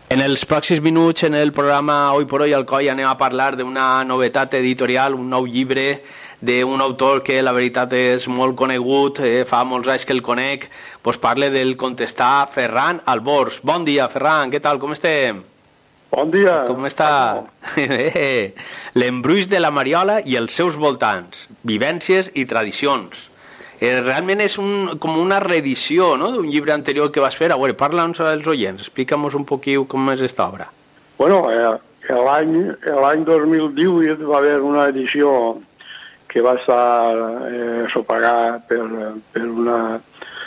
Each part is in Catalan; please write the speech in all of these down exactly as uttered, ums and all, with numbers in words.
En els pròxims minuts, en el programa Hoy por Hoy Alcoi, anem a parlar d'una novetat editorial, un nou llibre d'un autor que la veritat és molt conegut, eh, fa molts anys que el conec, pues parle del contestar Ferran Albors. Bon dia, Ferran, què tal, com estem? Bon dia. Com està? Eh, L'embruix de la Mariola i els seus voltants, vivències i tradicions. Eh, realment és un, com una reedició, no?, d'un llibre anterior que vas fer. A veure, parla'ns als oients, explica'm un poquillo com és esta obra. Bueno, eh, l'any dos mil divuit va haver una edició que va estar eh, sopagada per, per una...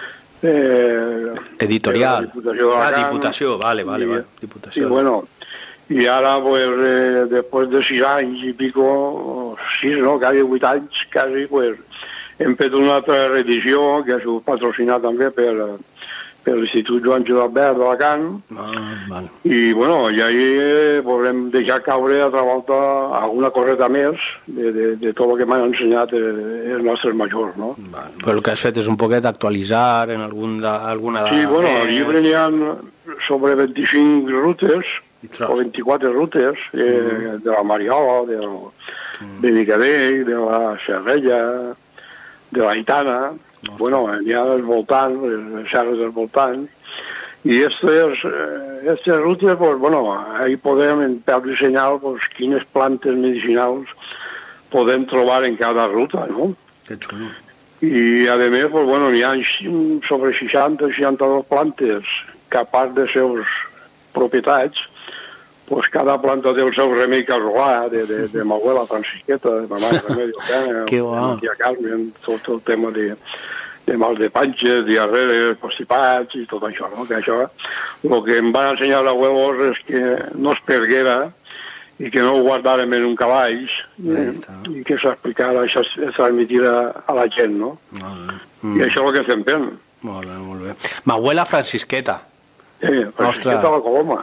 Eh, editorial. Diputació ah, Diputació, vale, vale, i, vale. Diputació. I bueno, i ara, pues, eh, després de sis anys i pico, sis, no?, quasi vuit anys, quasi, pues, hem fet una altra reedició que ha sigut patrocinada també per, per l'Institut Joan Josep Verd d'Alacant. Ah, vale. I, bueno, i ahí eh, podrem deixar caure altra volta alguna coseta més de, de, de tot el que m'han ensenyat eh, els nostres majors, no? Vale. Però el que has fet és un poquet actualitzar en algun da, alguna... Sí, bueno, al llibre n'hi ha sobre vint-i-cinc rutes, o vint-i-quatre rutes, eh, mm. de la Mariola, del mm. Benicadell, de la Serrella, de la Itana, no, bueno, n'hi ha dels voltants, les serres dels voltants, i aquestes, aquestes rutes, pues, bueno, ahí podem, en peu de senyal, pues, quines plantes medicinals podem trobar en cada ruta, no? Que xulo. I, a més, pues, bueno, n'hi ha sobre seixanta seixanta-dos plantes que, a part de seus propietats, pues cada planta té el seu remei casolà, de, de, de ma abuela Francisqueta, de ma mare Remedio Pena, de ma tia Carmen, tot el tema de, de mal de panxes, diarreres, constipats i tot això, no? Que això, el que em van ensenyar els abuelos és que no es perguera i que no ho guardàrem en un cavall eh, i que s'explicara, això es transmitira a la gent, no? Mm. I això és el que estem fent. Molt bé, molt bé. Ma abuela Francisqueta. Sí, Francisqueta a la Coloma.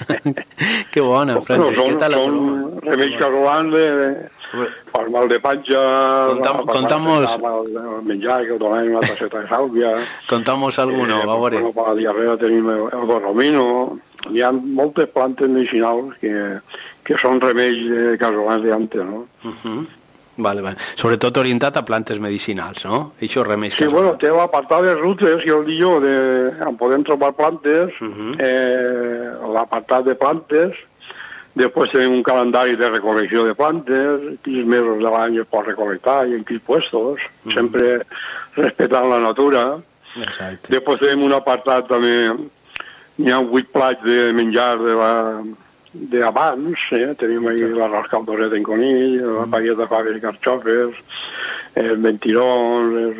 Que bona, Francisqueta a la Coloma. Són remeis casolans de, de, per mal de panxa, contamos el menjar, que donem una tasseta de sàlvia. Contamos alguno, va a veure. Per la diarrea tenim el, el gorromino. Hi ha moltes plantes medicinals que, que són remeis casolans d'antes, no? Uh -huh. Vale, vale. Sobretot orientat a plantes medicinals, no? Això remeis sí, bueno, té l'apartat de rutes, i el dia de... on podem trobar plantes, uh -huh. eh, l'apartat de plantes, després tenim un calendari de recolecció de plantes, quins mesos de l'any es pot recolectar i en quins puestos, uh -huh. sempre respectant la natura. Exacte. Després tenim un apartat també, hi ha vuit plats de menjar de la... d'abans, eh? Tenim ahí l'arròs caldoret en conill, la paella de faves i carxofes, els mentirons, els,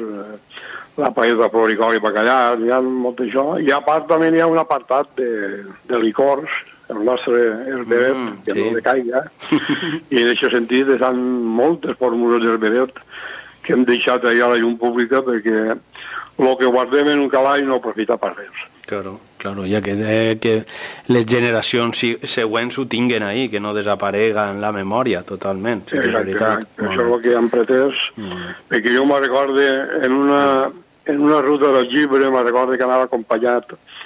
la paella de floricol i bacallà, hi ha molt d'això. I a part també hi ha un apartat de, de licors, el nostre herberet, mm, que sí. no decaiga, i en aquest sentit hi moltes fórmules d'herberet que hem deixat allà a la llum pública perquè el que guardem en un calaix no aprofita per res. Claro, claro, ja que, eh, que les generacions següents ho tinguen ahí, que no desaparega en la memòria totalment. Sí, exacte, exacte. Això és el que han pretès, mm. perquè jo me recorde en una, en una ruta del llibre, me recorde que anava acompanyat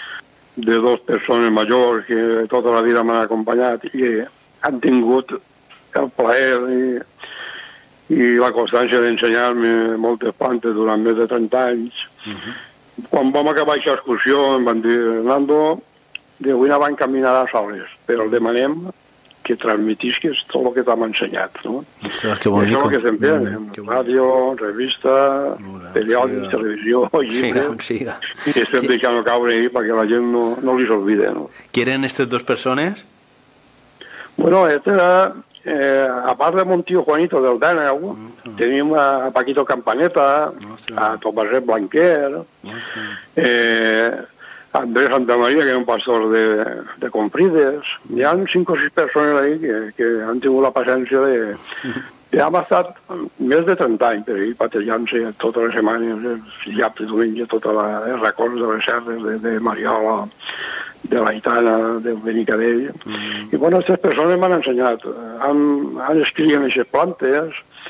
de dos persones majors que tota la vida m'han acompanyat i que han tingut el plaer i, i la constància d'ensenyar-me moltes plantes durant més de trenta anys. Mm-hmm. Quan vam acabar aquesta excursió em van dir, Nando, d'avui no van caminar a soles, però el demanem que transmetisques tot el que t'hem ensenyat, no? Ostres, que bonic. Això és el que estem fent, mm, ràdio, revista, periòdic, televisió, llibres, siga, siga. i estem deixant caure ahí perquè la gent no, no li s'olvide, no? Qui eren aquestes dues persones? Bueno, este era... Eh, a part de mon tio Juanito del Dèneu, mm-hmm. tenim a Paquito Campaneta, mm-hmm. a Tomaset Blanquer, mm-hmm. eh, a Andrés Santamaria, que és un pastor de, de Confrides. Mm-hmm. Hi ha cinc o sis persones ahí que, que han tingut la paciència de... Mm-hmm. Hem estat més de trenta anys per ahí, patejant-se totes les setmanes, dissabte, diumenge, tots els records de les serres de, de Mariola, de la Itana, del Benicadell. Mm. I, bueno, aquestes persones m'han ensenyat. Han, han escrit en aquestes plantes,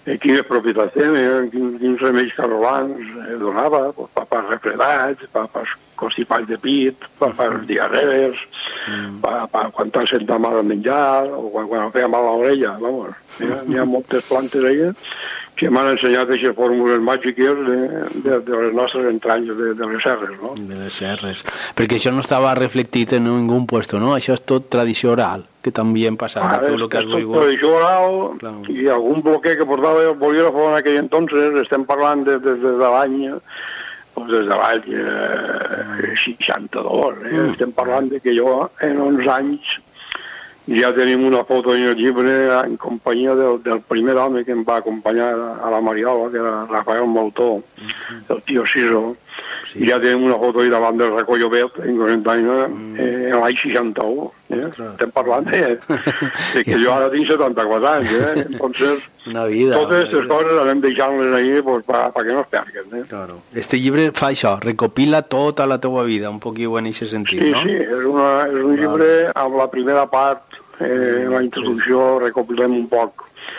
eh, quines propietats tenen, quins, quins remeis carolans eh, donava, pues, per, per refredats, per, per constipats de pit, per, per diarrees, mm. per, per quan t'ha sentat mal al menjar, o quan, quan feia mal a l'orella, vamos. N'hi ha, n'hi ha moltes plantes ahí que m'han ensenyat aquestes fórmules màgiques de, de, de les nostres entranyes, de, de les serres, no? De les serres. Perquè això no estava reflectit en ningú puesto, no? Això és tot tradició oral, que també hem passat ah, a tu el que has volgut. volgut. Tradició oral, clar. I algun bloquer que portava el bolígrafo en aquell entonces, estem parlant des de, de, de l'any, doncs des de l'any eh, seixanta-dos, eh? Mm. Estem parlant de que jo, en onze anys, ja tenim una foto en el llibre en companyia del, del primer home que em va acompanyar a la Mariola, que era Rafael Mautó, mm-hmm. el tio Siso. Sí. I ja tenim una foto ahí davant del Racó Llobet, en quaranta anys, mm. eh, en l'any seixanta-u. Eh? Estem parlant de, de que jo ara tinc setanta-quatre anys. Eh? Entonces, una vida, totes aquestes coses anem deixant-les ahí pues, perquè no es perquen. Eh? Claro. Este llibre fa això, recopila tota la teua vida, un poquillo en aquest sentit, sí, no? Sí, sí, és, una, és un llibre amb la primera part, eh, la introducció, recopilem un poc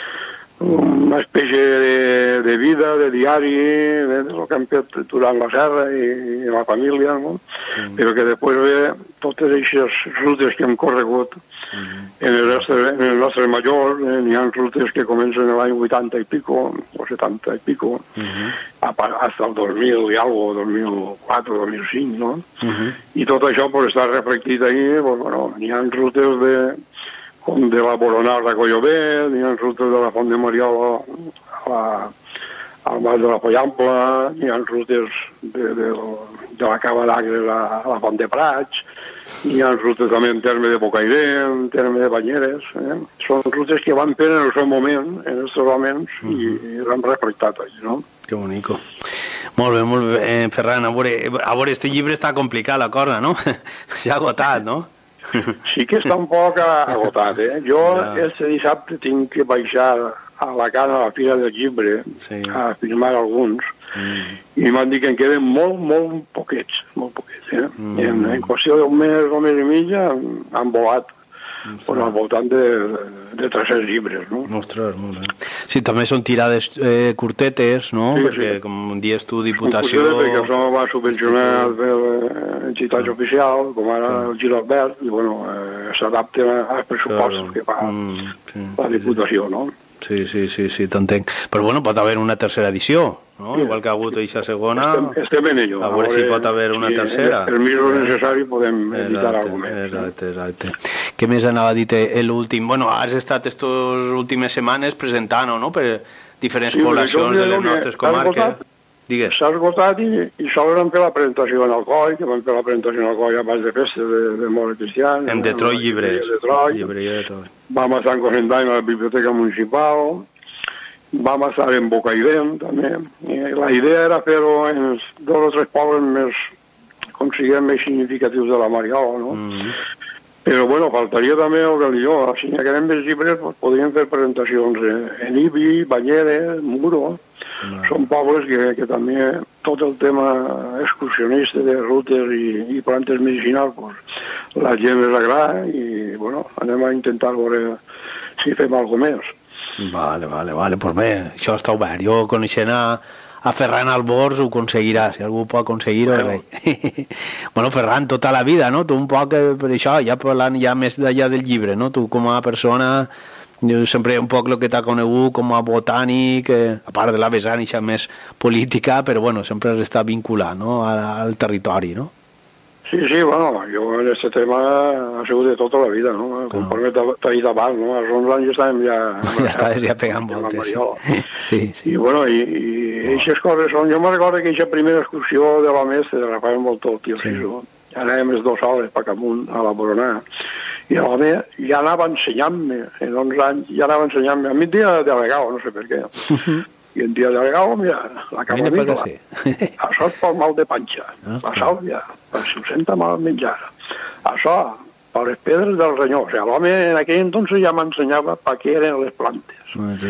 una espècie de, de vida, de diari, de, de lo que hem fet durant la serra i, i la família, no? Mm. Però que després ve totes aquestes rutes que hem corregut mm. en, el nostre, en el nostre major, eh, n'hi ha rutes que comencen l'any vuitanta i pico, o setanta i pico, mm-hmm. hasta el dos mil i algo, dos mil quatre, dos mil cinc, no? Mm-hmm. I tot això pues, està reflectit ahí, pues, bueno, n'hi ha rutes de com de la Boronà al Racó Llobet, n'hi ha rutes de la Font de Mariola a la, al Mas de la Pollampla, n'hi ha rutes de, de, de la Cava d'Agres a, a la Font de Prats, n'hi ha rutes també en terme de Bocairent, en terme de Banyeres. Eh? Són rutes que van fent en el seu moment, en els moments, mm. i, i l'han reflectat allà, no? Que bonico. Molt bé, molt bé. Eh, Ferran, a veure, a veure, este llibre està complicat la cosa, no? S'ha agotat, no? Sí que està un poc agotat, eh? Jo ja. Este dissabte tinc que baixar a la cara a la Fira del Llibre sí. a firmar alguns mm. i m'han dit que en queden molt, molt poquets, molt poquets, eh? Mm. En, en qüestió d'un mes o mes i mitja han volat Bueno, al voltant de, de tres-cents llibres, no? Ostres, molt bé. Sí, també són tirades eh, curtetes, no? Sí, perquè, sí. Com dius tu, Diputació... Són curtetes perquè això va subvencionar entitats sí. oficials, com ara sí. el Gil Albert, i, bueno, eh, s'adapten als pressupostos claro. que fa mm, sí, la Diputació, sí. no? Sí, sí, sí, sí, t'entenc. Però, bueno, pot haver una tercera edició, no? Sí. Igual que ha hagut eixa segona... Estem, estem en ello. A veure si pot haver una sí, tercera. Per mi és necessari podem editar alguna més. Exacte, exacte. Què més anava a dir l'últim? Bueno, has estat aquestes últimes setmanes presentant, no?, per diferents sí, poblacions de les nostres comarques. Digues. S'ha esgotat i, i sols vam fer la presentació en Alcoi, que vam fer la presentació en Alcoi abans de festa de, de Mora Cristiana. En Detroit, llibres. De Detroit. Llibreria de Detroit. Vam estar en Cosendany a la Biblioteca Municipal, vam estar en Bocairent, també. I la idea era fer-ho en els dos o tres pobles més, com siguem, més significatius de la Mariola, no? Mm-hmm. Però, bueno, faltaria també el Galió. Si n'hi quedem més llibres, pues, podríem fer presentacions en Ibi, Banyeres, Muro. No. Són pobles que, que també tot el tema excursionista de rutes i, i plantes medicinals, pues, la gent les agrada i, bueno, anem a intentar veure si fem alguna més. Vale, vale, vale, pues bé, això està obert. Jo coneixent a, a Ferran Albors ho aconseguirà, si algú pot aconseguir-ho. Bueno. Bueno, Ferran, tota la vida, no? Tu un poc, per això, ja parlant ja més d'allà del llibre, no? Tu com a persona... Jo sempre un poc el que t'ha conegut com a botànic, eh, a part de la vessant i més política, però bueno, sempre has estat vinculat, no?, al, al territori, no? Sí, sí, bueno, jo en aquest tema ha sigut de tota la vida, no? Conforme t'ha dit abans, no? Als onze anys estàvem ja... Ja estaves ja pegant voltes. Sí, sí. I bueno, i, i aquestes coses són... Jo me'n recordo que aquesta primera excursió de la mestre de Rafael Moltó, tio sí. Siso, anàvem els dos sols per amunt a la Boronà, i l'home ja anava ensenyant-me, en onze anys, ja anava ensenyant-me. A mi dia delegau, no sé per què. I en dia delegau, mira, la camomila, això és pel mal de panxa, la sàlvia, per si us senta mal menjar. Això, per les pedres del renyó. O sigui, l'home en aquell entonces ja m'ensenyava per què eren les plantes.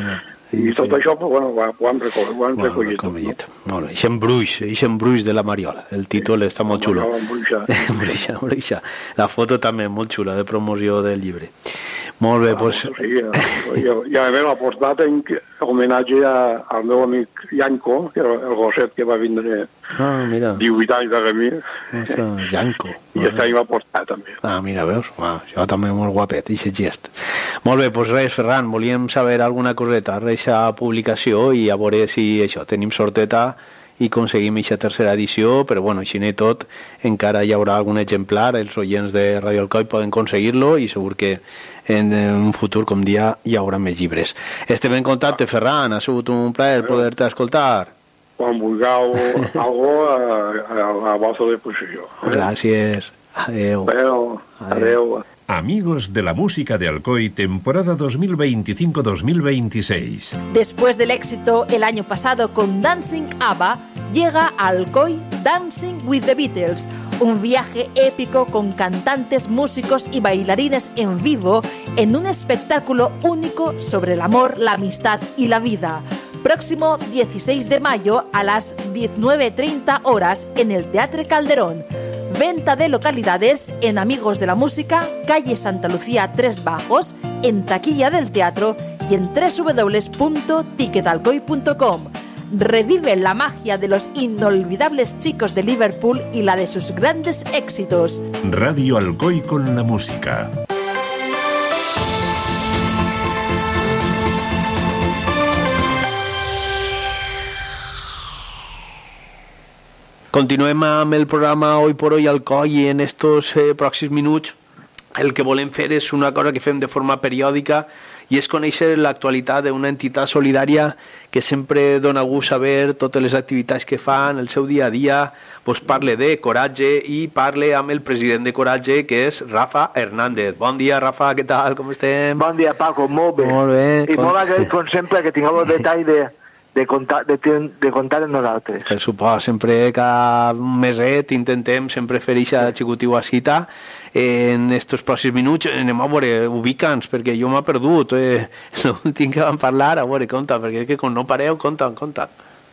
I tot sí. això, pues, bueno, ho han recollit. Ho han bueno, recollit, recollit. No? Molt bé, eixen bruix, eixen bruix de la Mariola. El títol sí. està molt xulo. Bruixa, bruixa. La foto també molt xula, de promoció del llibre. Molt bé, doncs... Ah, pues... Sí, ja, ja, ja, ja la portada en què... homenatge a, al meu amic Yanko, que era el gosset que va vindre ah, mira. divuit anys de mi. Ostres, Yanko. I està ahí va portar, també. Ah, mira, veus? Ah, això també molt guapet, i gest. Molt bé, doncs res, Ferran, volíem saber alguna coseta, res a publicació i a veure si això, tenim sorteta i aconseguim aquesta tercera edició, però bueno, així no tot, encara hi haurà algun exemplar, els oients de Radio Alcoi poden aconseguir-lo i segur que en un futur, com dia, hi haurà més llibres. Estem en contacte, Ferran, ha sigut un plaer poder-te escoltar. Quan vulgueu algo a, a, a la vostra disposició. Eh? Gràcies. Adeu. Adeu. Adeu. Amigos de la música de Alcoy, temporada dos mil veinticinco dos mil veintiséis. Después del éxito el año pasado con Dancing ABBA, llega a Alcoy Dancing with the Beatles, un viaje épico con cantantes, músicos y bailarines en vivo en un espectáculo único sobre el amor, la amistad y la vida. Próximo dieciséis de mayo a las diecinueve treinta horas en el Teatro Calderón. Venta de localidades en Amigos de la Música, calle Santa Lucía tres Bajos, en taquilla del teatro y en doble u doble u doble u punto ticketalcoy punto com. Revive la magia de los inolvidables chicos de Liverpool y la de sus grandes éxitos. Radio Alcoy con la música. Continuem amb el programa Hoy por Hoy Alcoy i en estos eh, pròxims minuts el que volem fer és una cosa que fem de forma periòdica i és conèixer l'actualitat d'una entitat solidària que sempre dona gust saber totes les activitats que fan, el seu dia a dia, pues parle de Coratge i parle amb el president de Coratge, que és Rafa Hernández. Bon dia, Rafa, què tal, com estem? Bon dia, Paco, molt bé. Molt bé. I molt agraït, com sempre, que tingueu el detall de... de contar, de, de contar amb nosaltres. Per supost, sempre cada meset intentem sempre fer aquesta xicotiua cita. En estos pròxims minuts anem a veure, ubica'ns, perquè jo m'ha perdut eh, l'últim que vam parlar, a veure, compta, perquè és que quan no pareu, compta, compta.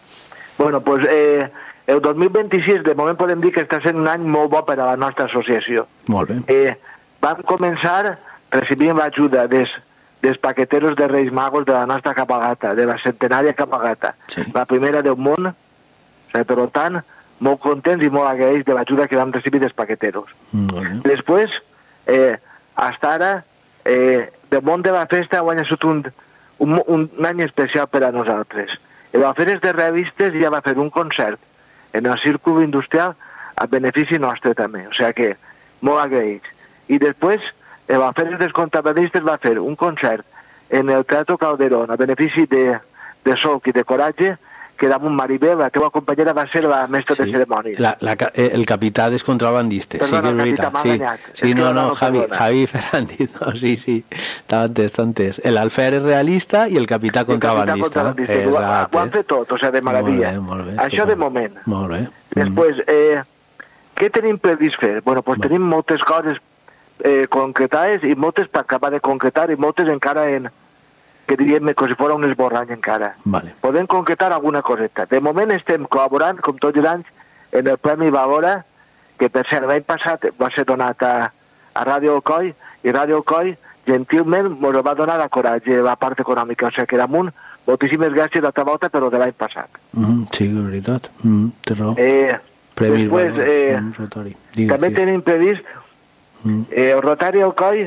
Bueno, doncs eh, el dos mil vint-i-sis de moment podem dir que està sent un any molt bo per a la nostra associació. Molt bé. Eh, vam començar recibint l'ajuda des dels paqueteros de Reis Magos de la nostra Capagata, de la centenària Capagata, sí. La primera del món, o sigui, per tant, molt contents i molt agraïts de l'ajuda que vam recibir dels paqueteros. Mm-hmm. Després, eh, fins ara, eh, del món de la festa guany ha sigut un, un, un any especial per a nosaltres. El Alferes de Revistes ja va fer un concert en el Círculo Industrial a benefici nostre també, o sigui que molt agraïts. I després, el Alferes dels Contrabandistes va fer un concert en el Teatro Calderón a benefici de, de Solc i de Coratge, que damunt Maribel, la teva companyera, va ser la mestra sí, de cerimònies. La, la, el capità dels contrabandistes. Perdona, sí, el capità m'ha sí, enganyat. Sí, no, no, Javi, Javi Fernández, no, sí, sí, està entès, està entès. L'alferes realista i el capità contrabandista. El capità contrabandista, ho han fet tot, o sigui, de meravella. Molt bé, molt bé, això de moment. Molt bé. Després, eh, què tenim previst fer? Bueno, doncs tenim moltes coses eh, concretades i moltes per acabar de concretar i moltes encara en, que diríem com si fos un esborrany encara. Vale. Podem concretar alguna coseta. De moment estem col·laborant, com tots els anys, en el Premi Valora, que per cert l'any passat va ser donat a, a Ràdio Alcoi, i Ràdio Alcoi gentilment ens va donar a Coratge, la part econòmica, o sigui que damunt, moltíssimes gràcies l'altra volta, però de l'any passat. Mm, sí, és veritat. Mm, té raó. Eh, Premi després, Valora, eh, mm, Rotari. Digue, també digue. tenim previst mm. eh, el Rotari Alcoi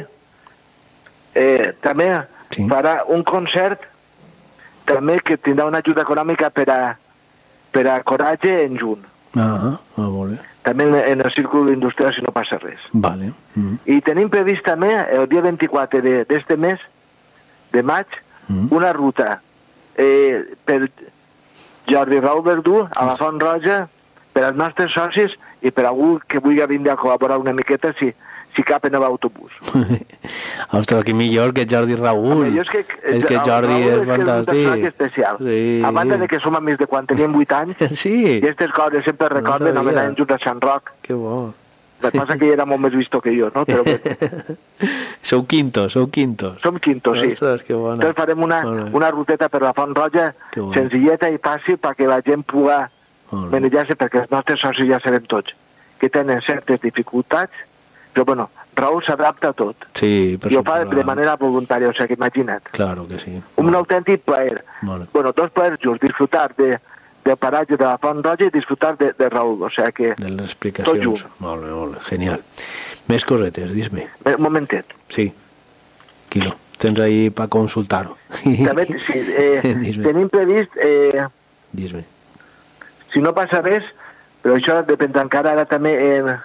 eh, també sí. farà un concert també que tindrà una ajuda econòmica per a, per a Coratge en juny. Ah, ah, molt bé. També en, en el círculo industrial, si no passa res. Vale. Mm. I tenim previst també el dia vint-i-quatre d'este de, mes, de maig, mm. una ruta eh, per Jordi Raúl Verdú a la Font Roja, per als nostres socis i per algú que vulgui vindre a col·laborar una miqueta si, si cap en l'autobús. Ostres, que millor que Jordi Raúl. Home, és que, és que Jordi Raúl és, és fantàstic. És un especial. Sí. A banda de que som amics de quan teníem vuit anys, sí. i aquestes coses sempre recorden, no anàvem junts a Sant Roc. Que bo. El que passa que ell era molt més visto que jo, no? Però bé. Sou quintos, sou quintos. Som quintos, sí. Ostres, que bona. Entonces farem una, una ruteta per la Font Roja, senzilleta i fàcil perquè la gent pugui manejar-se, perquè els nostres socis ja sabem tots que tenen certes dificultats, però bueno, Raúl s'adapta a tot. Sí, per I ho fa suposat. de manera voluntària, o sigui, que imagina't. Claro que sí. Un Vale. autèntic plaer. Vale. Bueno, dos plaers junts, disfrutar de, del paratge de la Font Roja i disfrutar de, de Raúl, o sigui que... De les tot explicacions. junt. Molt bé, molt bé, genial. Més cosetes, dis-me. Un momentet. Sí. Quilo. Tens ahí para consultar-ho. També, sí, eh, Dis-me. tenim previst, eh, Dis-me. si no passa res, però això depèn encara ara també, eh,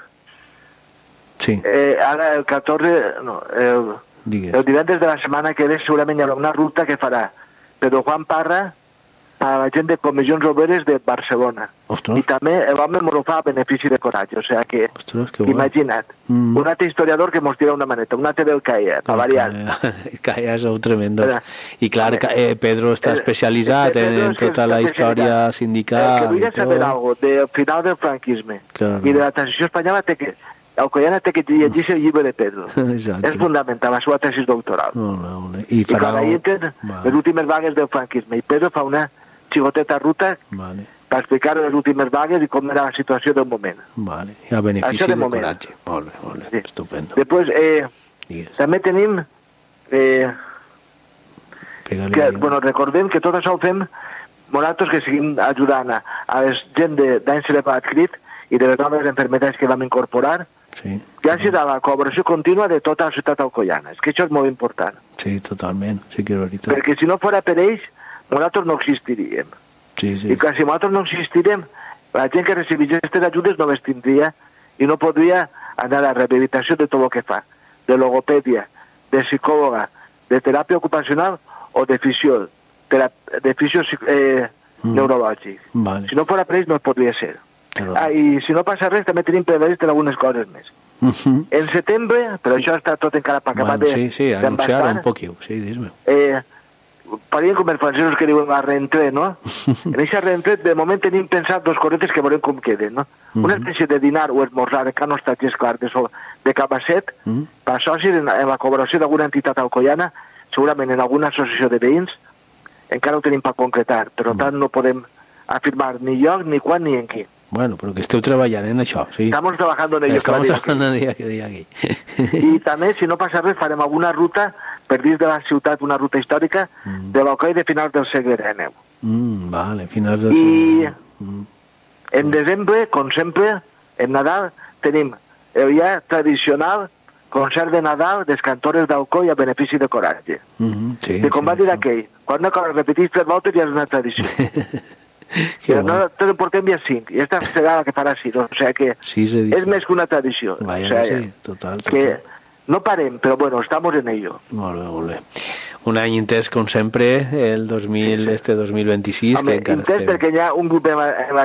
Sí, eh, ara el catorze, no, el, digues. el divendres de la setmana que ve segurament hi haurà una ruta que farà Pedro Juan Parra a la gent de Comissions Obreres de Barcelona. Ostres. I també l'home m'ho fa a benefici de coratge, o sigui que, Ostres, que guai. imagina't, Mm. un altre historiador que mos tira una maneta, un altre del CAE, a variar. Calla, sou tremendo. Espera. I clar, Vale. eh, Pedro està Eh, especialitzat eh, Pedro en és que tota està la història especialitzat. sindical. El que vull i saber tot. algo del final del franquisme Claro. i de la transició espanyola té que Alcoyana té que llegir el llibre de Pedro. Exacte. És fundamental, la seva tesis doctoral. Molt bé, molt bé. I I farà... quan ahí entren Vale. les últimes vagues del franquisme. I Pedro fa una xicoteta ruta Vale, per explicar les últimes vagues i com era la situació del moment. vale. I a benefici Això de de moment. coratge. Molt bé, molt bé. Sí. Estupendo. Després, eh, Digues. també tenim... Eh, Pega-li que, ahí. bueno, recordem que tot això ho fem nosaltres que seguim ajudant a, a la gent de- d'any celebrat crit i de les noves enfermedats que vam incorporar, Sí. gràcies a la col·laboració contínua de tota la ciutat alcoiana. És que això és molt important. Sí, totalment. Sí que és veritat. Perquè si no fora per ells, nosaltres no existiríem. Sí, sí. I que si nosaltres no existirem, la gent que recibís aquestes ajudes no les tindria i no podria anar a la rehabilitació de tot el que fa, de logopèdia, de psicòloga, de teràpia ocupacional o de fisio, terap, de fisio eh, Mm. neurològic. Vale. Si no fora per ells no podria ser. Però- Ah, i si no passa res, també tenim previst algunes coses més. Mhm. En setembre, però això està tot encara per acabar Bueno, de sí, sí, anunciar d'embastar, un poquiu. Sí, dis-me. eh, parlem com els francesos que diuen la reentré, no? En aquesta reentré, de moment tenim pensat dos cosetes que veurem com queden, no? Una espècie de dinar o esmorzar, encara no està gens clar, de, sol, de capacet, Mm. per socis en, en la col·laboració d'alguna entitat alcoiana, segurament en alguna associació de veïns, encara ho tenim per concretar, per tant no podem afirmar ni lloc, ni quan, ni en qui. Bueno, però que esteu treballant en això, sí. Estamos trabajando en ello. Estamos cada día. trabajando en ello que dia aquí. I també, si no passa res, farem alguna ruta per dins de la ciutat, una ruta històrica Mm. de l'Alcoi de finals del segle dinou. Mm, vale, finals del... I Mm. en desembre, com sempre, en Nadal, tenim el ja tradicional concert de Nadal dels cantores d'Alcoi a benefici de coratge. Mhm, sí, Que com sí, va dir sí. aquell, quan una cosa repetís tres voltes ja és una tradició. Que Però guai. nosaltres en portem ja cinc, i esta serà la que farà sis, o sigui que Sis edicions. és més que una tradició. Vaya o que sigui, sí, total, que total. no parem, però bueno, estamos en ello. Molt bé, molt bé. Un any intens, com sempre, el dos mil, este dos mil vint-i-sis, Home, que encara intens estem... perquè hi ha un grup en la, en la